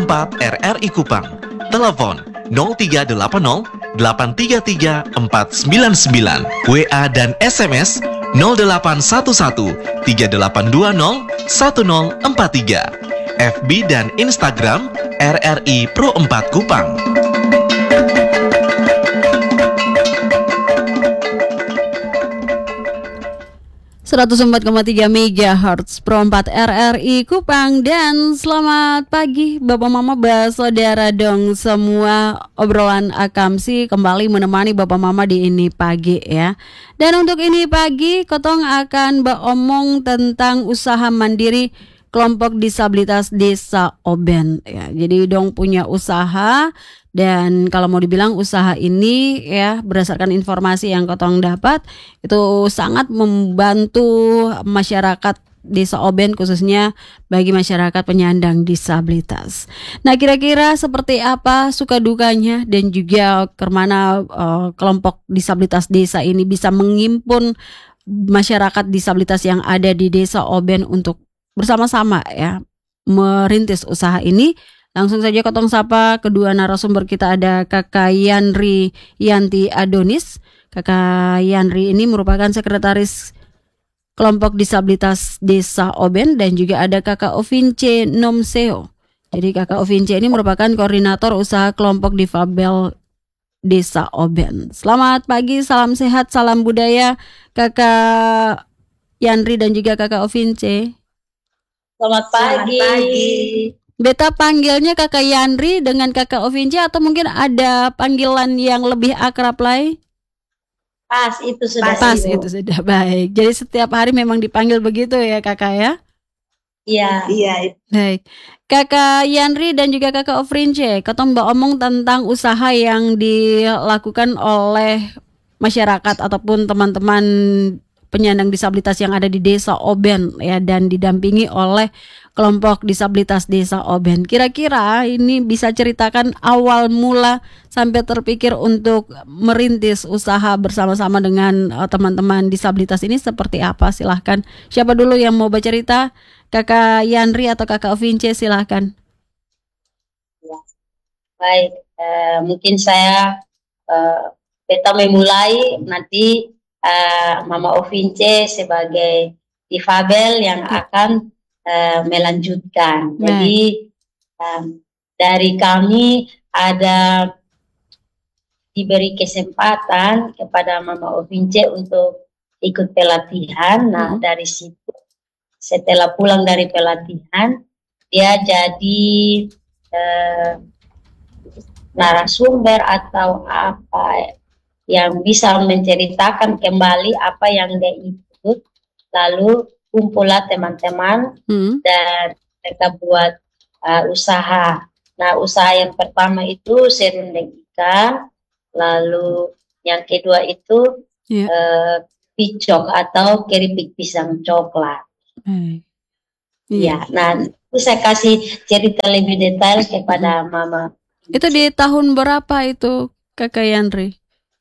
4 RRI Kupang. Telepon 0380 833 499. WA dan SMS 0811 3820 1043. FB dan Instagram RRI Pro 4 Kupang. 104,3 MHz Pro 4 RRI Kupang. Dan selamat pagi Bapak Mama, saudara dong semua. Obrolan Akamsi kembali menemani Bapak Mama di ini pagi ya. Dan untuk ini pagi Kotong akan beromong tentang usaha mandiri kelompok disabilitas Desa Oben ya. Jadi dong punya usaha. Dan kalau mau dibilang usaha ini ya, berdasarkan informasi yang Kotong dapat, itu sangat membantu masyarakat Desa Oben, khususnya bagi masyarakat penyandang disabilitas. Nah, kira-kira seperti apa suka dukanya dan juga kemana kelompok disabilitas desa ini bisa menghimpun masyarakat disabilitas yang ada di Desa Oben untuk bersama-sama ya merintis usaha ini. Langsung saja Kotong sapa kedua narasumber kita. Ada Kakak Yanri Yanti Adonis. Kakak Yanri ini merupakan sekretaris kelompok disabilitas Desa Oben, dan juga ada Kakak Ovince Nomseo. Jadi Kakak Ovince ini merupakan koordinator usaha kelompok difabel Desa Oben. Selamat pagi, salam sehat, salam budaya Kakak Yanri dan juga Kakak Ovince. Selamat pagi. Beta panggilnya Kakak Yanri dengan Kakak Ovince, atau mungkin ada panggilan yang lebih akrab lain? Pas itu sudah. Itu sudah baik. Jadi setiap hari memang dipanggil begitu ya Kakak ya? Iya. Baik. Kakak Yanri dan juga Kakak Ovince, Kotong omong tentang usaha yang dilakukan oleh masyarakat ataupun teman-teman penyandang disabilitas yang ada di Desa Oben ya, dan didampingi oleh kelompok disabilitas Desa Oben. Kira-kira ini bisa ceritakan awal mula sampai terpikir untuk merintis usaha bersama-sama dengan teman-teman disabilitas ini seperti apa? Silahkan. Siapa dulu yang mau bercerita? Kakak Yanri atau Kakak Ovince, silahkan. Baik, mungkin saya Beta memulai, nanti Mama Ovince sebagai difabel yang akan melanjutkan. Jadi dari kami ada diberi kesempatan kepada Mama Ovince untuk ikut pelatihan. Nah, dari situ setelah pulang dari pelatihan, dia jadi narasumber atau apa yang bisa menceritakan kembali apa yang dia ikut. Lalu kumpullah teman-teman dan mereka buat usaha. Nah, usaha yang pertama itu serundeng ikan, lalu yang kedua itu picok atau keripik pisang coklat. Ya, nah itu saya kasih cerita lebih detail kepada Mama. Itu di tahun berapa itu Kakak Yanri?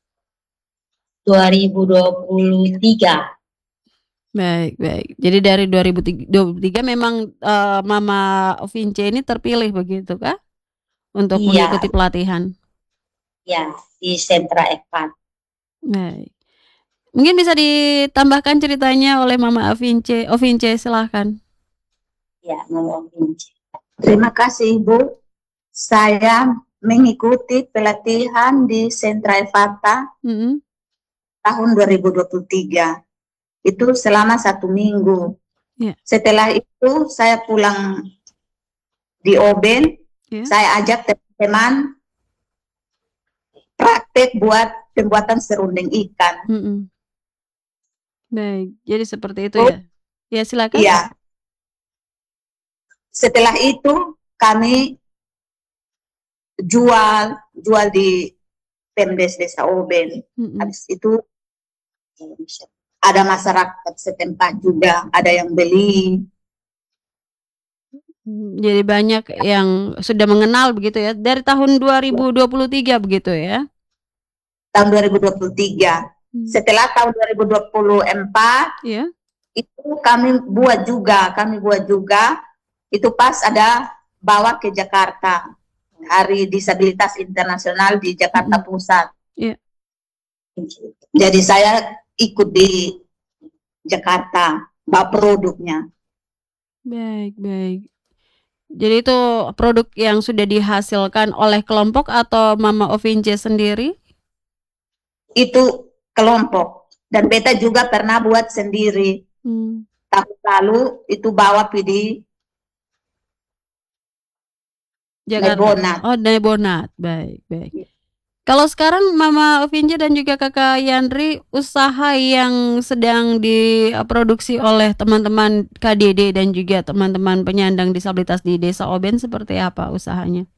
2023. Baik. Jadi dari 2023 memang Mama Ovince ini terpilih begitu kah? Untuk mengikuti pelatihan? Ya, di Sentra Ekpat. Baik. Mungkin bisa ditambahkan ceritanya oleh Mama Ovince. Ovince, silahkan. Ya, Mama Ovince. Terima kasih Bu. Saya mengikuti pelatihan di Sentra Ekpat tahun 2023. Itu selama 1 minggu. Setelah itu saya pulang di Oben, saya ajak teman-teman praktek buat pembuatan serundeng ikan. Baik, jadi seperti itu ya. Ya, silakan. Iya. Setelah itu kami jual di Pemdes Desa Oben. Habis itu ada masyarakat setempat juga, ada yang beli. Jadi banyak yang sudah mengenal begitu ya. Dari tahun 2023 begitu ya. Tahun 2023. Setelah tahun 2024 itu kami buat juga. Itu pas ada bawa ke Jakarta, Hari Disabilitas Internasional di Jakarta Pusat. Iya. Jadi saya ikut di Jakarta, bawa produknya. Baik, baik. Jadi itu produk yang sudah dihasilkan oleh kelompok atau Mama Ovince sendiri? Itu kelompok. Dan beta juga pernah buat sendiri. Tahun lalu itu bawa di Jakarta. Lebonat. Oh, Lebonat. Baik, baik. Kalau sekarang Mama Ovince dan juga Kakak Yandri, usaha yang sedang diproduksi oleh teman-teman KDD dan juga teman-teman penyandang disabilitas di Desa Oben seperti apa usahanya?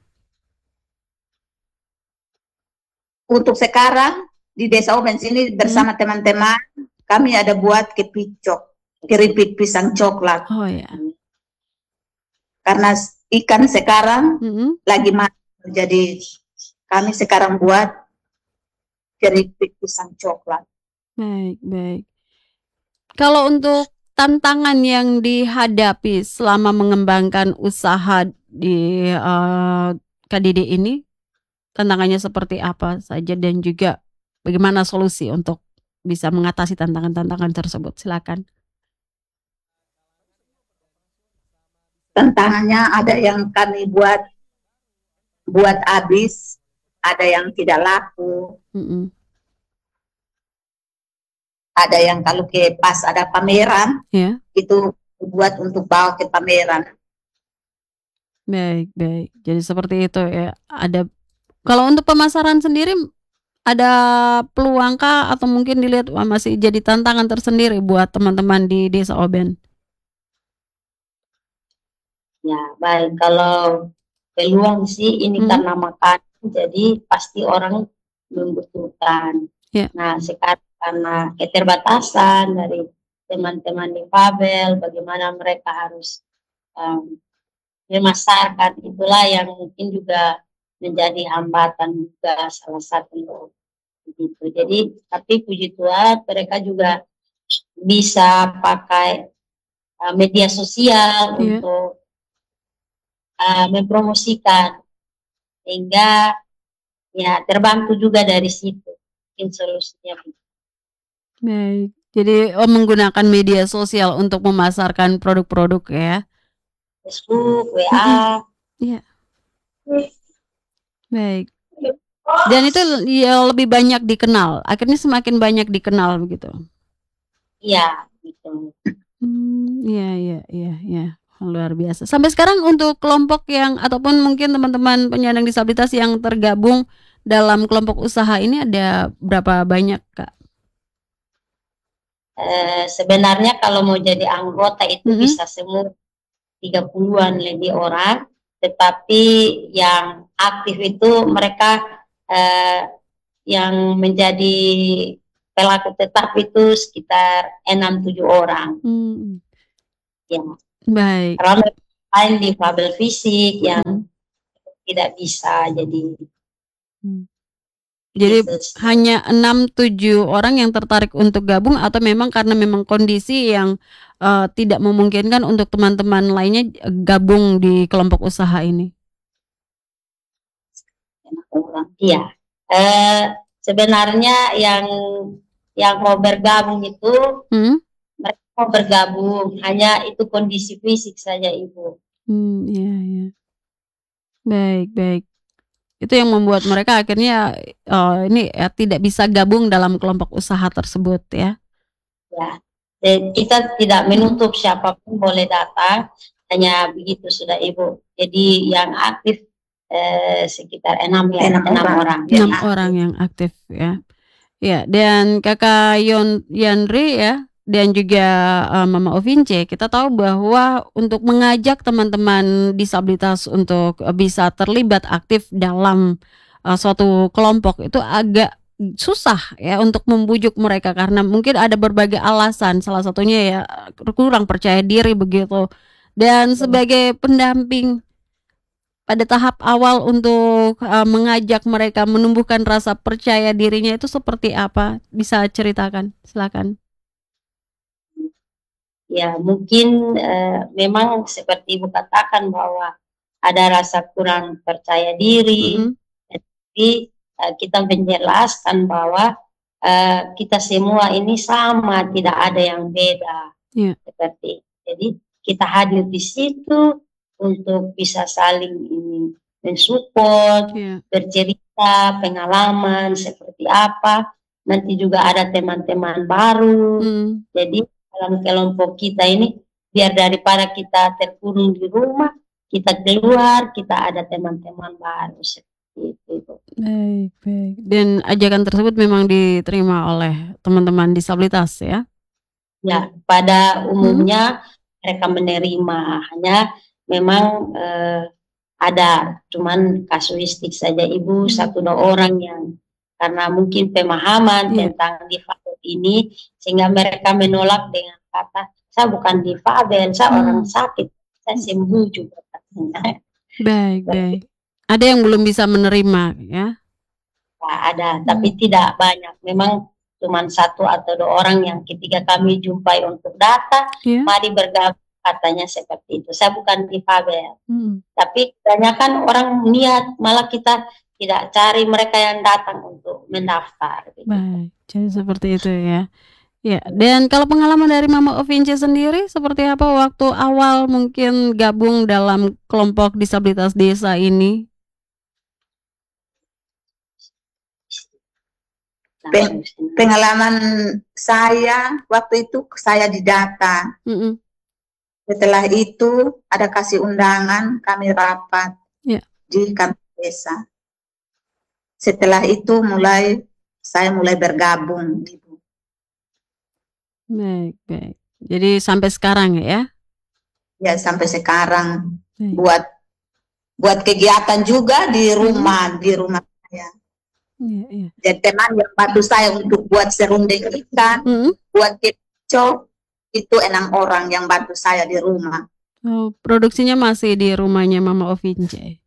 Untuk sekarang di Desa Oben sini bersama teman-teman kami ada buat keripik pisang coklat. Oh ya. Karena ikan sekarang lagi mahal, jadi kami sekarang buat keripik pisang coklat. Baik, baik. Kalau untuk tantangan yang dihadapi selama mengembangkan usaha di KDD ini, tantangannya seperti apa saja dan juga bagaimana solusi untuk bisa mengatasi tantangan-tantangan tersebut? Silakan. Tantangannya ada yang kami buat habis, ada yang tidak laku, ada yang kalau ke pas ada pameran, itu buat untuk bawa ke pameran. Baik, baik. Jadi seperti itu ya. Kalau untuk pemasaran sendiri ada peluangkah atau mungkin dilihat masih jadi tantangan tersendiri buat teman-teman di Desa Oben? Ya, baik. Kalau peluang sih ini karena makan, jadi pasti orang membutuhkan. Nah, sekarang karena keterbatasan dari teman-teman difabel, bagaimana mereka harus memasarkan, itulah yang mungkin juga menjadi hambatan juga salah satu begitu. Jadi, tapi puji Tuhan mereka juga bisa pakai media sosial untuk mempromosikan, sehingga ya terbantu juga dari situ mungkin solusinya. Baik, jadi menggunakan media sosial untuk memasarkan produk-produk ya. Facebook, WA. Iya. Baik. Dan itu ya lebih banyak dikenal. Akhirnya semakin banyak dikenal begitu. Iya, gitu. Iya. Luar biasa. Sampai sekarang untuk kelompok yang ataupun mungkin teman-teman penyandang disabilitas yang tergabung dalam kelompok usaha ini ada berapa banyak, Kak? Sebenarnya kalau mau jadi anggota itu bisa semua 30-an lebih orang, tetapi yang aktif itu mereka yang menjadi pelaku tetap itu sekitar 6-7 orang. Ya. Baik. Karena lain difabel fisik yang tidak bisa jadi hanya 6-7 orang yang tertarik untuk gabung atau memang karena memang kondisi yang tidak memungkinkan untuk teman-teman lainnya gabung di kelompok usaha ini? Iya. Sebenarnya yang mau bergabung itu mereka mau bergabung, hanya itu kondisi fisik saja Ibu. Iya. Baik. Itu yang membuat mereka akhirnya tidak bisa gabung dalam kelompok usaha tersebut ya. Ya, dan kita tidak menutup siapapun boleh datang, hanya begitu sudah Ibu. Jadi yang aktif sekitar 6 orang. 6 orang yang aktif ya. Ya, dan Kakak Yandri ya, dan juga Mama Ovince, kita tahu bahwa untuk mengajak teman-teman disabilitas untuk bisa terlibat aktif dalam suatu kelompok itu agak susah ya untuk membujuk mereka karena mungkin ada berbagai alasan, salah satunya ya kurang percaya diri begitu. Dan sebagai pendamping pada tahap awal untuk mengajak mereka menumbuhkan rasa percaya dirinya itu seperti apa? Bisa ceritakan, silakan. Ya, mungkin memang seperti Ibu katakan bahwa ada rasa kurang percaya diri. Mm-mm. Jadi kita menjelaskan bahwa kita semua ini sama, tidak ada yang beda. Iya. Seperti jadi kita hadir di situ untuk bisa saling ini mensupport, Iya. bercerita pengalaman seperti apa. Nanti juga ada teman-teman baru. Mm. Jadi dalam kelompok kita ini biar daripada kita terkurung di rumah, kita keluar, kita ada teman-teman baru seperti itu. Baik, baik. Dan ajakan tersebut memang diterima oleh teman-teman disabilitas ya? Ya, pada umumnya mereka menerima, hanya memang ada, cuman kasuistik saja Ibu, satu dua orang yang karena mungkin pemahaman Iya. tentang difabel ini, sehingga mereka menolak dengan kata, saya bukan difabel, saya orang sakit, saya sembuh juga katanya. Baik, baik. Ada yang belum bisa menerima ya? Nah, ada, tapi tidak banyak. Memang cuma satu atau dua orang yang ketika kami jumpai untuk data, Iya. mari bergabung katanya seperti itu. Saya bukan difabel, Mm. tapi kebanyakan orang niat, malah kita tidak cari mereka yang datang untuk mendaftar. Gitu. Baik, jadi seperti itu ya. Ya, dan kalau pengalaman dari Mama Ovince sendiri seperti apa waktu awal mungkin gabung dalam kelompok disabilitas desa ini? Pengalaman saya waktu itu saya didata. Mm-mm. Setelah itu ada kasih undangan, kami rapat Ya. di kantor desa. Setelah itu saya mulai bergabung, Ibu. Baik, baik. Jadi sampai sekarang ya? Ya sampai sekarang Baik. buat kegiatan juga di rumah saya. Iya, iya. Jadi teman yang bantu saya untuk buat serundeng ikan, buat kecok, itu 6 orang yang bantu saya di rumah. Oh, produksinya masih di rumahnya Mama Ovince.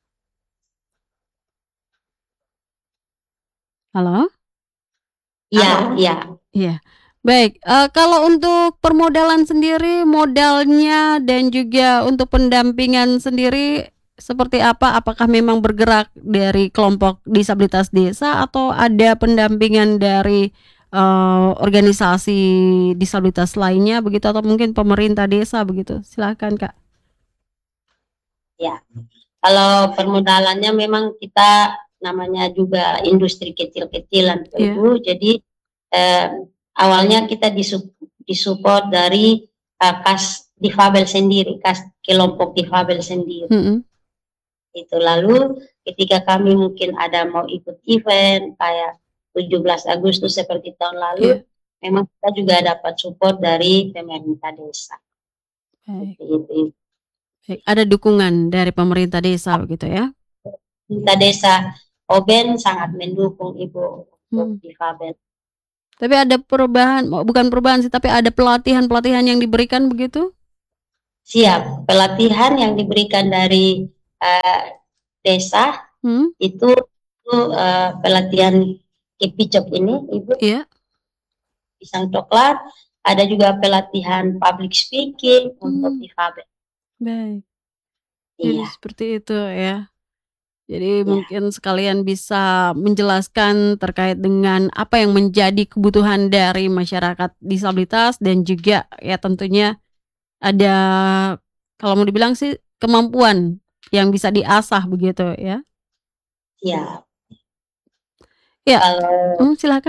Halo? Iya, iya. Iya. Baik, kalau untuk permodalan sendiri, modalnya dan juga untuk pendampingan sendiri seperti apa? Apakah memang bergerak dari kelompok disabilitas desa atau ada pendampingan dari organisasi disabilitas lainnya begitu atau mungkin pemerintah desa begitu? Silakan Kak. Ya, kalau permodalannya memang kita namanya juga industri kecil-kecilan, Ibu. Jadi awalnya kita disupport dari kas difabel sendiri, kas kelompok difabel sendiri. Itu lalu ketika kami mungkin ada mau ikut event kayak 17 Agustus seperti tahun lalu, memang kita juga dapat support dari pemerintah desa. Itu. Ada dukungan dari pemerintah desa begitu ya? Pemerintah desa Oben sangat mendukung Ibu untuk difabel. Tapi ada perubahan, bukan perubahan sih, tapi ada pelatihan-pelatihan yang diberikan begitu? Siap, pelatihan yang diberikan dari desa itu pelatihan kepicok ini, Ibu. Iya. Pisang coklat, ada juga pelatihan public speaking untuk difabel. Baik. Jadi seperti itu ya. Jadi mungkin sekalian bisa menjelaskan terkait dengan apa yang menjadi kebutuhan dari masyarakat disabilitas dan juga ya tentunya ada kalau mau dibilang sih kemampuan yang bisa diasah begitu ya. Iya. Ya. Silakan.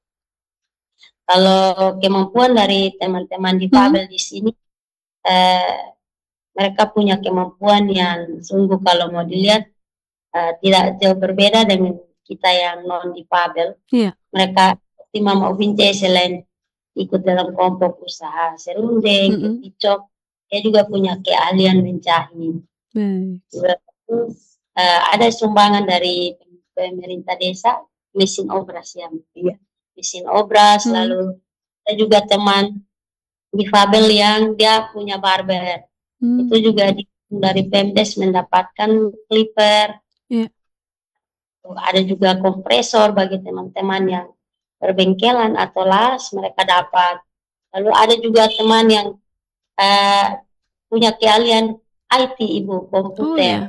Kalau kemampuan dari teman-teman difabel di sini, mereka punya kemampuan yang sungguh kalau mau dilihat tidak jauh berbeda dengan kita yang non difabel. Iya. Mereka seperti Mama Ovince selain ikut dalam kelompok usaha serundeng, kepicok, dia juga punya keahlian menjahit. Ada sumbangan dari pemerintah desa, mesin obras yang mesin obras, lalu ada juga teman difabel yang dia punya barber. Itu juga dari Pemdes mendapatkan clipper. Ada juga kompresor bagi teman-teman yang berbengkelan atau las, mereka dapat. Lalu ada juga teman yang punya keahlian IT Ibu, Oh komputer. ya.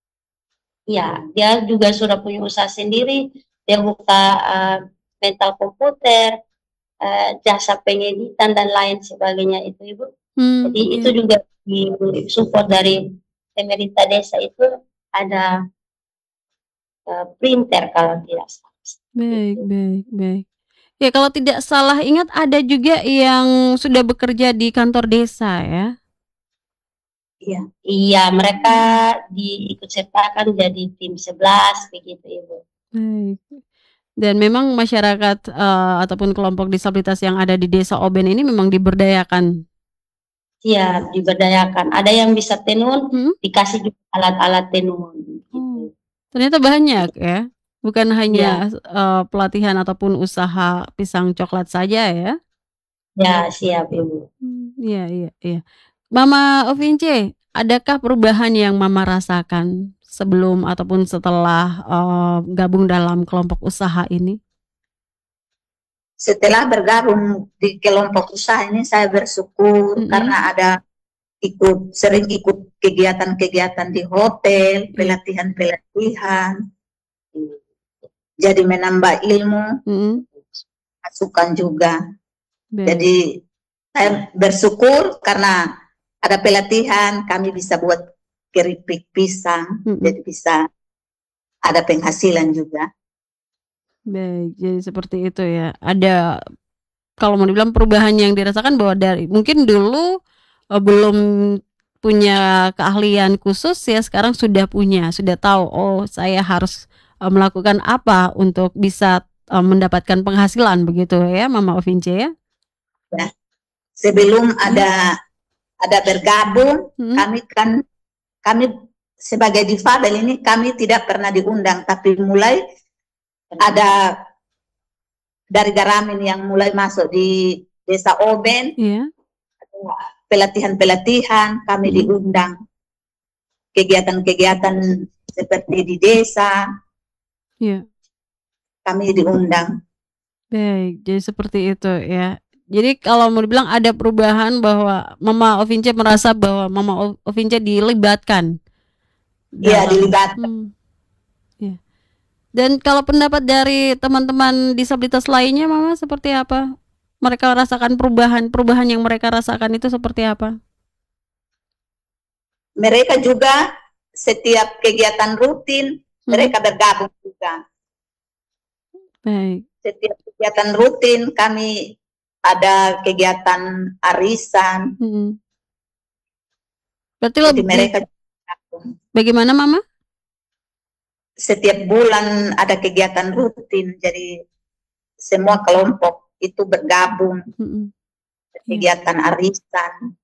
Ya, dia juga sudah punya usaha sendiri. Dia buka mental komputer, jasa pengeditan dan lain sebagainya itu Ibu. Jadi itu Iya. juga support dari pemerintah desa itu ada printer kalau tidak salah. Baik, Itu. baik, baik. Ya kalau tidak salah ingat ada juga yang sudah bekerja di kantor desa ya? Iya. Iya, mereka diikut sertakan jadi tim 11 begitu Ibu. Baik. Dan memang masyarakat, ataupun kelompok disabilitas yang ada di desa Oben ini memang diberdayakan? Iya, diberdayakan. Ada yang bisa tenun, Mhm? dikasih juga alat-alat tenun Oh, gitu. ternyata banyak ya? Bukan Iya, hanya, pelatihan ataupun usaha pisang coklat saja ya? ya siap Ibu. Iya, iya, iya. Mama Ovince, adakah perubahan yang Mama rasakan sebelum ataupun setelah, gabung dalam kelompok usaha ini? Setelah bergabung di kelompok usaha ini saya bersyukur Mhm, karena ada sering ikut kegiatan-kegiatan di hotel, iya, pelatihan-pelatihan, jadi menambah ilmu, mhm, masukan juga. baik, Jadi saya bersyukur karena ada pelatihan, kami bisa buat keripik pisang, mhm, jadi bisa ada penghasilan juga. baik. Jadi seperti itu ya. Ada kalau mau dibilang perubahan yang dirasakan bahwa dari mungkin dulu, belum punya keahlian khusus ya sekarang sudah punya, sudah tahu, oh saya harus, melakukan apa untuk bisa, mendapatkan penghasilan begitu ya Mama Ovince ya? Ya. Sebelum Mhm, ada bergabung, mhm, kami sebagai difabel ini kami tidak pernah diundang, tapi mulai ada dari Garamin yang mulai masuk di Desa Oben, iya, pelatihan-pelatihan kami mhm, diundang, kegiatan-kegiatan seperti di desa iya, kami diundang. baik, jadi seperti itu ya. Jadi kalau mau dibilang ada perubahan bahwa Mama Ovince merasa bahwa Mama Ovince dilibatkan Iya, dalam dilibatkan. iya. Dan kalau pendapat dari teman-teman disabilitas lainnya Mama seperti apa? Mereka rasakan perubahan yang mereka rasakan itu seperti apa? Mereka juga setiap kegiatan rutin Mhm, mereka bergabung juga. baik, Setiap kegiatan rutin kami ada kegiatan arisan, mhm. Berarti jadi lebih mereka bergabung. bagaimana Mama? Setiap bulan ada kegiatan rutin, jadi semua kelompok itu bergabung Mhm, iya. kegiatan arisan.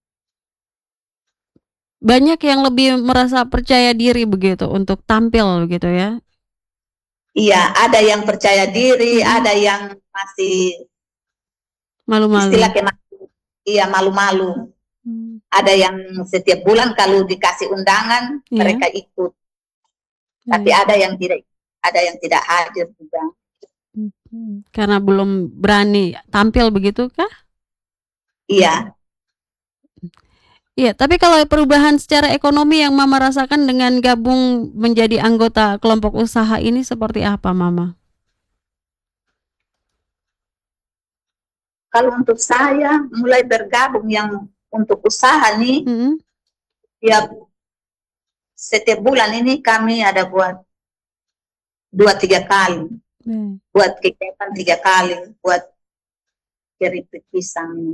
Banyak yang lebih merasa percaya diri begitu untuk tampil begitu ya? Iya, ada yang percaya diri, Mhm, ada yang masih malu-malu? istilah iya malu-malu. Mmm, Ada yang setiap bulan kalau dikasih undangan iya, mereka ikut, tapi baik, ada yang tidak hadir juga. karena belum berani tampil begitu kah? Iya, Iya, tapi kalau perubahan secara ekonomi yang Mama rasakan dengan gabung menjadi anggota kelompok usaha ini seperti apa Mama? kalau untuk saya mulai bergabung yang untuk usaha nih, Mhm, ya setiap bulan ini kami ada buat 2-3 kali, baik, buat kegiatan 3 kali, buat keripik pisang ini.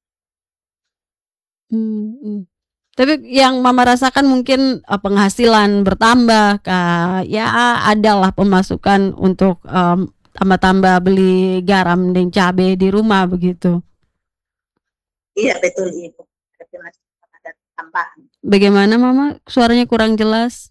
mhm. Tapi yang Mama rasakan mungkin, penghasilan bertambah ya adalah pemasukan untuk, tambah-tambah beli garam dan cabe di rumah begitu. Iya betul Ibu, ada tambahan. Bagaimana Mama? Suaranya kurang jelas.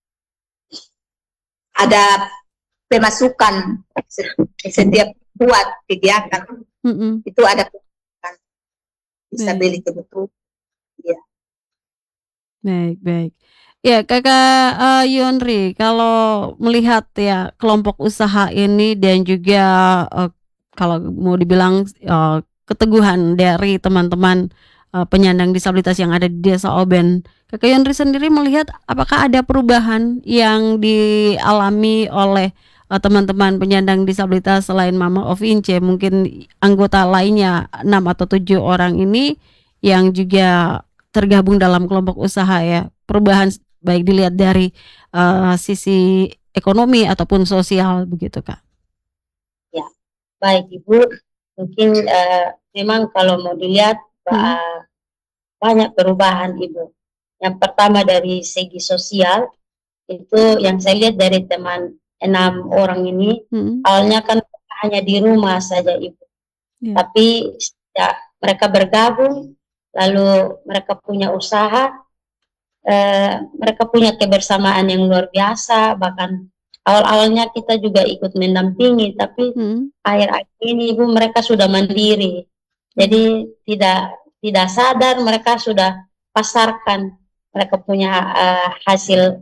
Ada pemasukan setiap buat kegiatan Mhm, itu ada pemasukan, bisa baik. beli kebutuhan. Ya. Baik, baik. Ya, Kakak, Yonri, kalau melihat ya kelompok usaha ini dan juga, kalau mau dibilang, keteguhan dari teman-teman, penyandang disabilitas yang ada di Desa Oben. Kakak Yonri sendiri melihat apakah ada perubahan yang dialami oleh teman-teman penyandang disabilitas selain Mama Ovince, mungkin anggota lainnya 6 atau 7 orang ini yang juga tergabung dalam kelompok usaha ya. Perubahan baik dilihat dari sisi ekonomi ataupun sosial begitu Kak. Ya, baik Ibu. Mungkin memang kalau mau dilihat banyak perubahan Ibu. Yang pertama dari segi sosial, itu yang saya lihat dari teman 6 orang ini, awalnya kan hanya di rumah saja Ibu. Tapi ya, mereka bergabung, lalu mereka punya usaha, mereka punya kebersamaan yang luar biasa. Bahkan awal-awalnya kita juga ikut mendampingi, tapi akhir-akhir ini Ibu mereka sudah mandiri. Jadi tidak sadar mereka sudah pasarkan, mereka punya hasil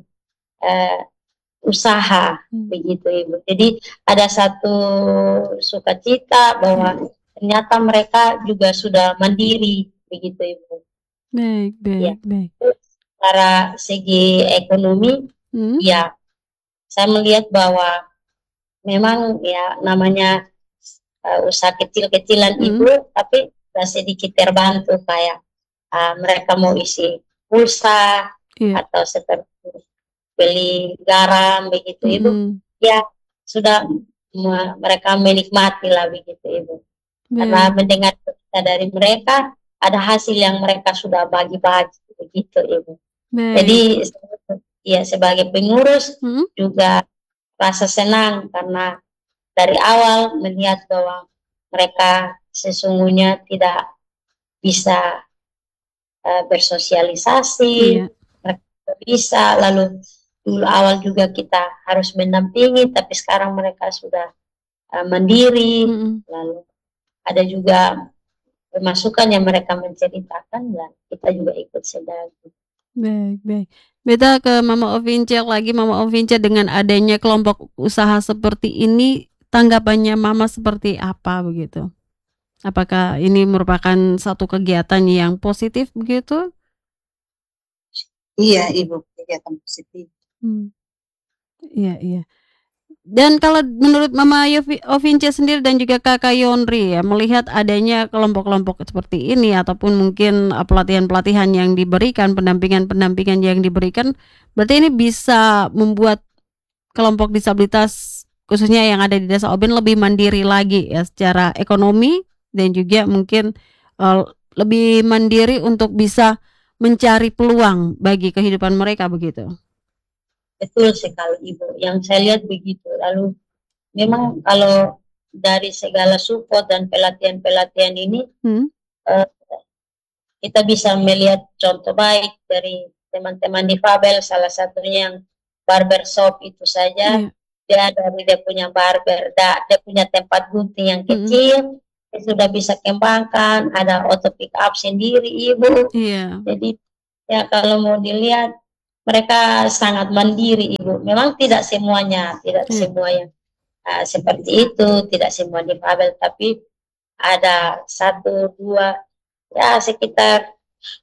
usaha begitu Ibu. Jadi ada satu sukacita bahwa ternyata mereka juga sudah mandiri begitu Ibu. Baik. Secara segi ekonomi, ya saya melihat bahwa memang ya namanya usaha kecil-kecilan Ibu, tapi sudah sedikit terbantu kayak mereka mau isi pulsa atau seperti beli garam begitu Ibu, ya sudah mereka menikmati lah begitu Ibu. Karena mendengar cerita dari mereka, ada hasil yang mereka sudah bagi-bagi begitu Ibu. Jadi ya sebagai pengurus juga rasa senang karena dari awal melihat bahwa mereka sesungguhnya tidak bisa bersosialisasi, mereka bisa, lalu dulu awal juga kita harus mendampingi, tapi sekarang mereka sudah mandiri, lalu ada juga pemasukan yang mereka menceritakan dan kita juga ikut sedang. Baik. Beta ke Mama Ovince lagi, Mama Ovince, dengan adanya kelompok usaha seperti ini, tanggapannya Mama seperti apa begitu? Apakah ini merupakan satu kegiatan yang positif begitu? Iya Ibu, kegiatan positif. Iya. Dan kalau menurut Mama Ovince sendiri dan juga Kakak Yonri ya, melihat adanya kelompok-kelompok seperti ini ataupun mungkin pelatihan-pelatihan yang diberikan, pendampingan yang diberikan, berarti ini bisa membuat kelompok disabilitas khususnya yang ada di Desa Oben lebih mandiri lagi ya secara ekonomi dan juga mungkin lebih mandiri untuk bisa mencari peluang bagi kehidupan mereka begitu. Betul sekali Ibu, yang saya lihat begitu. Lalu memang kalau dari segala support dan pelatihan-pelatihan ini, kita bisa melihat contoh baik dari teman-teman difabel, salah satunya yang barber shop itu saja. Dia punya barber, dia punya tempat gunting yang kecil, dia sudah bisa kembangkan, ada auto pick up sendiri Ibu. Jadi ya kalau mau dilihat, mereka sangat mandiri Ibu. Memang tidak semuanya, semua yang seperti itu, tidak semua difabel, tapi ada 1, 2, ya sekitar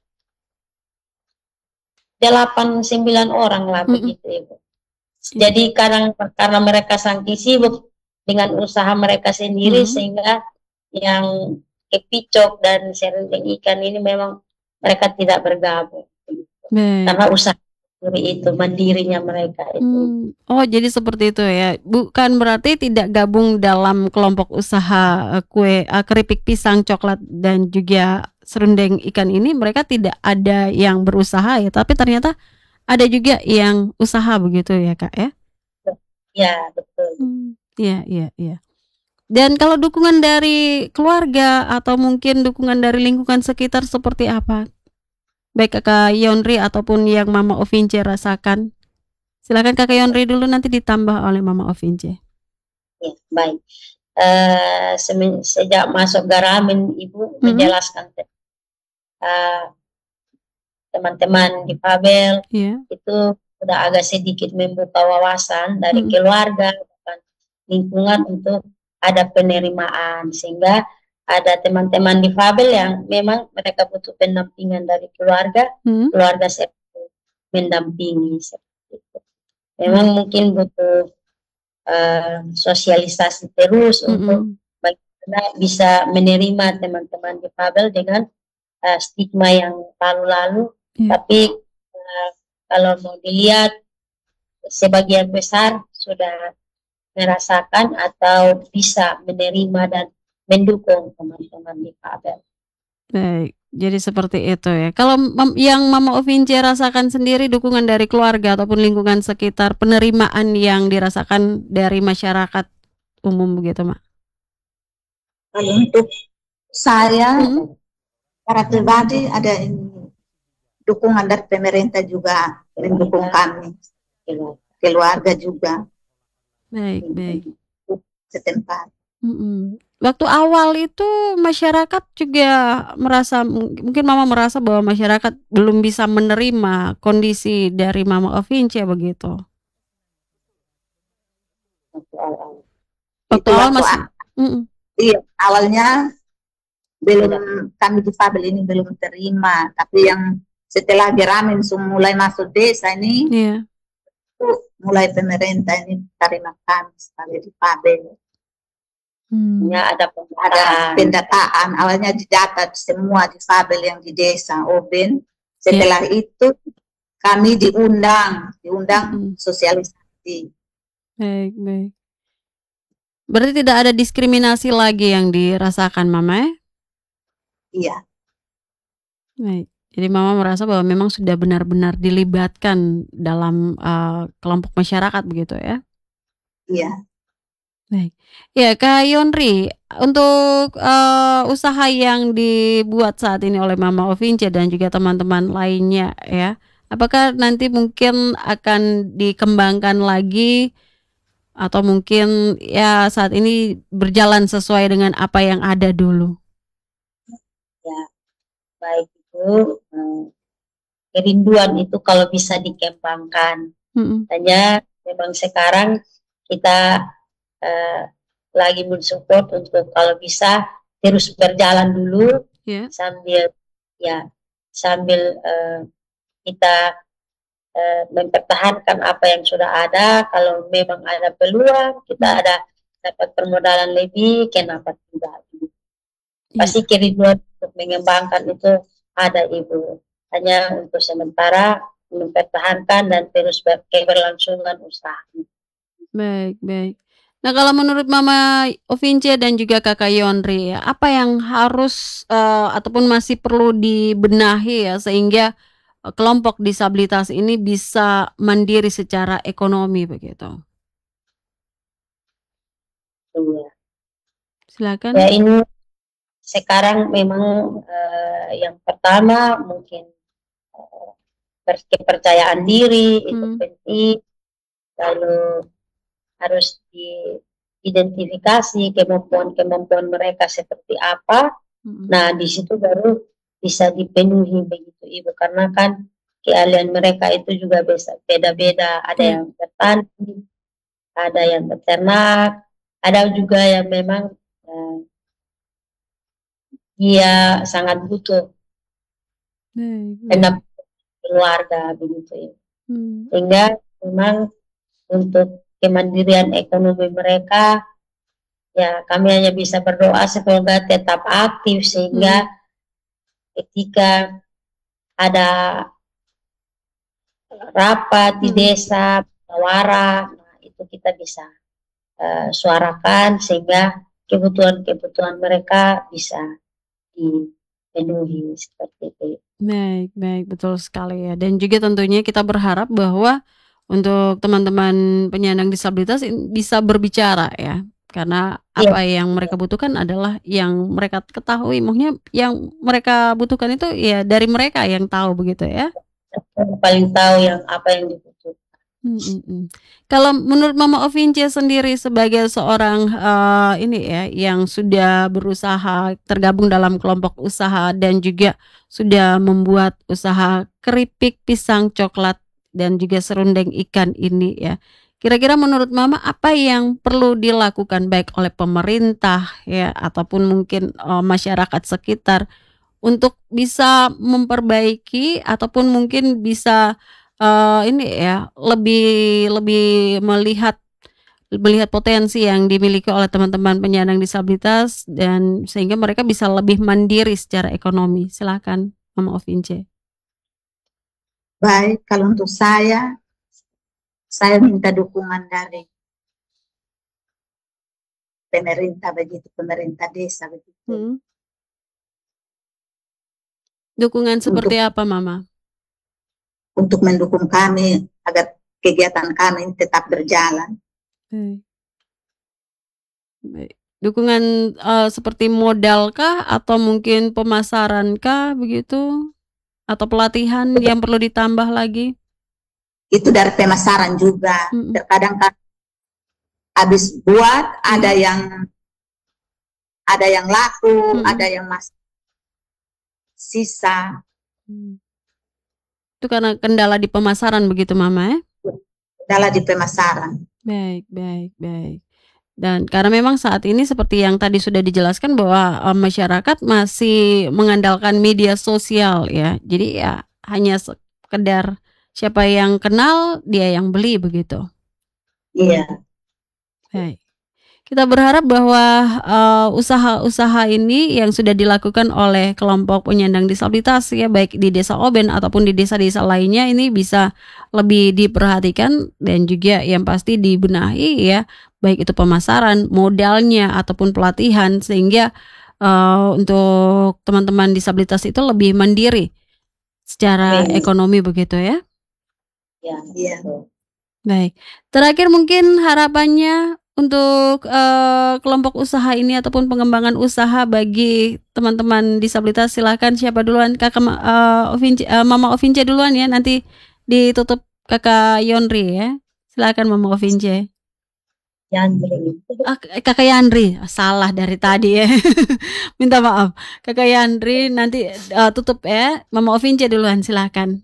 8, 9 orang lah begitu Ibu. Jadi karena mereka saking sibuk dengan usaha mereka sendiri, sehingga yang kepicok dan serundeng ikan ini memang mereka tidak bergabung. Karena usaha itu mandirinya mereka itu. Oh, jadi seperti itu ya. Bukan berarti tidak gabung dalam kelompok usaha kue keripik pisang, coklat dan juga serundeng ikan ini, mereka tidak ada yang berusaha ya, tapi ternyata ada juga yang usaha begitu ya Kak ya? Ya, betul. Iya. Dan kalau dukungan dari keluarga atau mungkin dukungan dari lingkungan sekitar seperti apa? Baik Kakak Yonri ataupun yang Mama Ovince rasakan. Silakan Kakak Yonri dulu, nanti ditambah oleh Mama Ovince. Ya, baik. Sejak masuk Garamin Ibu menjelaskan teman-teman difabel itu sudah agak sedikit membuka wawasan dari keluarga dan lingkungan untuk ada penerimaan, sehingga ada teman-teman difabel yang memang mereka butuh pendampingan dari keluarga, keluarga saya mendampingi seperti itu. Memang mungkin butuh sosialisasi terus untuk bagaimana bisa menerima teman-teman difabel dengan stigma yang lalu-lalu. Tapi kalau mau dilihat, sebagian besar sudah merasakan atau bisa menerima dan mendukung teman-teman difabel. Baik, jadi seperti itu ya. Kalau yang Mama Ovince rasakan sendiri, dukungan dari keluarga ataupun lingkungan sekitar, penerimaan yang dirasakan dari masyarakat umum begitu, Mak? Kalau untuk saya, secara pribadi ada dukungan dari pemerintah juga mendukung kami, keluarga juga. Baik. Setempat. Waktu awal itu masyarakat juga merasa, mungkin Mama merasa bahwa masyarakat belum bisa menerima kondisi dari Mama Ovince begitu. Waktu awal masih. Iya, awalnya belum, kami difabel ini belum terima, tapi yang setelah Geramin mulai masuk desa ini, mulai pemerintah ini terima kami sebagai difabel. Ya, ada pendataan. Awalnya didapat semua difabel yang di desa Oben. Setelah itu kami diundang sosialisasi. Baik. Berarti tidak ada diskriminasi lagi yang dirasakan, Mama ya? Iya. Baik. Jadi Mama merasa bahwa memang sudah benar-benar dilibatkan dalam kelompok masyarakat begitu ya? Iya. Baik. Ya, Kak Yonri, untuk usaha yang dibuat saat ini oleh Mama Ovince dan juga teman-teman lainnya ya, apakah nanti mungkin akan dikembangkan lagi atau mungkin ya saat ini berjalan sesuai dengan apa yang ada dulu? Ya, baik itu kerinduan itu kalau bisa dikembangkan. Hanya memang sekarang kita lagi mensupport untuk kalau bisa terus berjalan dulu sambil kita mempertahankan apa yang sudah ada. Kalau memang ada peluang, kita dapat permodalan lebih, kenapa tidak? Pasti kerinduan untuk mengembangkan itu ada, Ibu. Hanya untuk sementara mempertahankan dan terus keberlangsungan usaha. Baik. Nah, kalau menurut Mama Ovince dan juga Kakak Yonri, apa yang harus ataupun masih perlu dibenahi ya sehingga kelompok disabilitas ini bisa mandiri secara ekonomi begitu? Iya. Silakan. Ya, ini sekarang memang yang pertama mungkin kepercayaan diri itu penting, lalu harus diidentifikasi kemampuan mereka seperti apa. Nah, di situ baru bisa dipenuhi begitu, Ibu, karena kan keahlian mereka itu juga beda-beda. Ada yang bertani, ada yang beternak, ada juga yang memang dia sangat butuh keluarga begitu ya. Sehingga memang untuk kemandirian ekonomi mereka, ya kami hanya bisa berdoa semoga tetap aktif sehingga ketika ada rapat di desa, musyawarah, nah itu kita bisa suarakan sehingga kebutuhan mereka bisa dipenuhi seperti itu. Baik, betul sekali ya. Dan juga tentunya kita berharap bahwa untuk teman-teman penyandang disabilitas bisa berbicara ya, karena apa yang mereka butuhkan adalah yang mereka ketahui, maksudnya yang mereka butuhkan itu ya dari mereka yang tahu begitu ya. Paling tahu yang apa yang dibutuhkan. Kalau menurut Mama Ovince sendiri sebagai seorang ini ya yang sudah berusaha tergabung dalam kelompok usaha dan juga sudah membuat usaha keripik pisang coklat dan juga serundeng ikan ini ya, Kira-kira menurut Mama apa yang perlu dilakukan baik oleh pemerintah ya ataupun mungkin masyarakat sekitar untuk bisa memperbaiki ataupun mungkin bisa ini ya lebih lebih melihat melihat potensi yang dimiliki oleh teman-teman penyandang disabilitas dan sehingga mereka bisa lebih mandiri secara ekonomi. Silakan Mama Ovince. Baik, kalau untuk saya minta dukungan dari pemerintah begitu, pemerintah desa begitu. Dukungan seperti apa, Mama? Untuk mendukung kami agar kegiatan kami tetap berjalan. Baik. Dukungan seperti modal kah atau mungkin pemasaran kah begitu? Atau pelatihan yang perlu ditambah lagi? Itu dari pemasaran juga. Terkadang kan habis buat ada yang laku, ada yang masih sisa. Itu karena kendala di pemasaran begitu Mama ya? Kendala di pemasaran. Baik. Dan karena memang saat ini seperti yang tadi sudah dijelaskan bahwa masyarakat masih mengandalkan media sosial ya. Jadi ya hanya sekedar siapa yang kenal dia yang beli begitu. Iya. Baik. Kita berharap bahwa usaha-usaha ini yang sudah dilakukan oleh kelompok penyandang disabilitas ya baik di Desa Oben ataupun di desa-desa lainnya ini bisa lebih diperhatikan dan juga yang pasti dibenahi ya baik itu pemasaran, modalnya ataupun pelatihan sehingga untuk teman-teman disabilitas itu lebih mandiri secara ekonomi begitu ya. Iya. Baik. Terakhir mungkin harapannya untuk kelompok usaha ini ataupun pengembangan usaha bagi teman-teman disabilitas silakan siapa duluan Kakak Mama Ovince duluan ya nanti ditutup Kakak Yonri ya. Silakan Mama Ovince. Kakak Yandri salah dari tadi ya. Minta maaf. Kakak Yandri nanti tutup ya. Mama Ovince duluan silakan.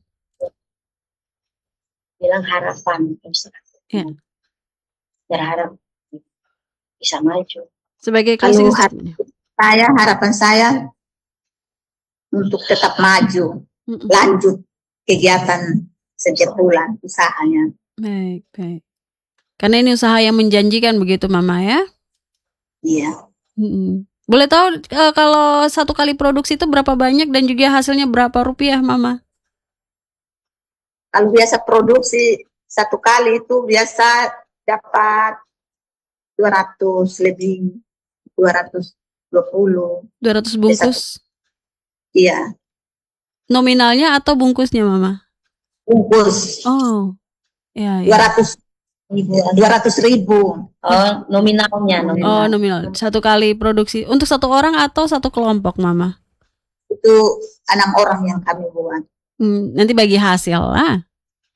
Bilang harapan ya. Berharap bisa maju. Sebagai closing harapan saya untuk tetap maju, lanjut kegiatan setiap bulan usahanya. Baik. Karena ini usaha yang menjanjikan begitu Mama ya? Iya. Boleh tahu kalau satu kali produksi itu berapa banyak dan juga hasilnya berapa rupiah Mama? Kalau biasa produksi satu kali itu biasa dapat 200 lebih 220. 200 bungkus? Iya. Nominalnya atau bungkusnya Mama? Bungkus. Oh. Ya. 200.000. Oh, nominalnya. Oh, nominal. Satu kali produksi. Untuk satu orang atau satu kelompok, Mama? Itu 6 orang yang kami buat. Nanti bagi hasil lah.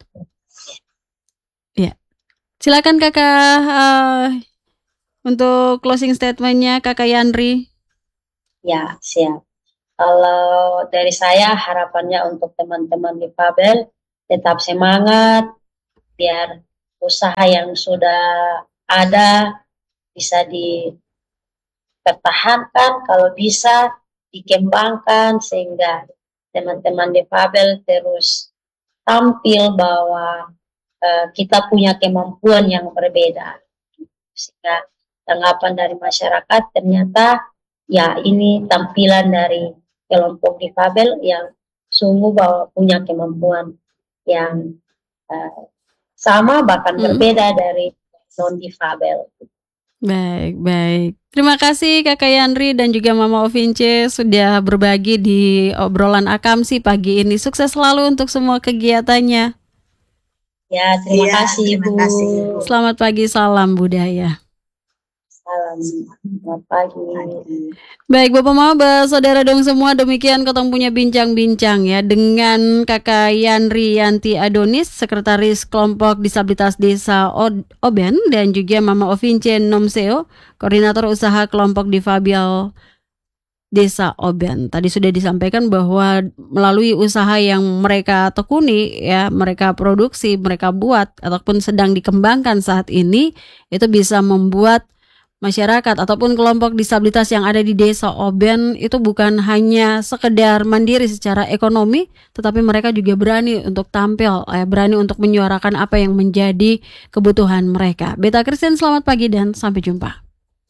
Ya. Silakan Kakak untuk closing statementnya Kakak Yandri. Ya, siap. Kalau dari saya harapannya untuk teman-teman difabel tetap semangat biar usaha yang sudah ada bisa dipertahankan, kalau bisa dikembangkan sehingga teman-teman difabel terus tampil bahwa kita punya kemampuan yang berbeda, sehingga tanggapan dari masyarakat ternyata ya ini tampilan dari kelompok difabel yang sungguh bahwa punya kemampuan yang sama bahkan berbeda dari non-difabel. Baik. Terima kasih Kakak Yandri dan juga Mama Ovince sudah berbagi di obrolan Akamsi pagi ini. Sukses selalu untuk semua kegiatannya. Ya, terima kasih Ibu. Selamat pagi, salam budaya. Selamat pagi. Baik Bapak Mama, saudara dong semua, demikian Kotong punya bincang-bincang ya dengan Kakak Yandri Yanti Adonis, Sekretaris Kelompok Disabilitas Desa Oben dan juga Mama Ovince Nomseo, Koordinator Usaha Kelompok Difabel Desa Oben. Tadi sudah disampaikan bahwa melalui usaha yang mereka tekuni, ya, mereka produksi, mereka buat ataupun sedang dikembangkan saat ini, itu bisa membuat masyarakat ataupun kelompok disabilitas yang ada di Desa Oben itu bukan hanya sekedar mandiri secara ekonomi, tetapi mereka juga berani untuk tampil, berani untuk menyuarakan apa yang menjadi kebutuhan mereka. Beta Christian, selamat pagi dan sampai jumpa.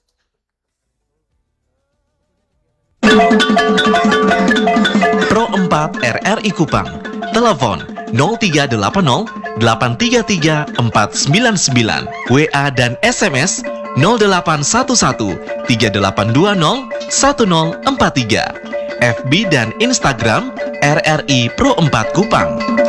Pro 4 RRI Kupang. Telepon 0380 833 499. WA dan SMS 0811 3820 1043. FB dan Instagram RRI Pro 4 Kupang.